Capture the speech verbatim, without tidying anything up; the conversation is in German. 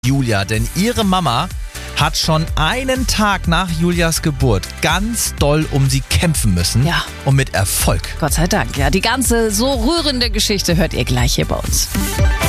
Julia, denn ihre Mama hat schon einen Tag nach Julias Geburt ganz doll um sie kämpfen müssen. Ja. Und mit Erfolg. Gott sei Dank. Ja, die ganze so rührende Geschichte hört ihr gleich hier bei uns.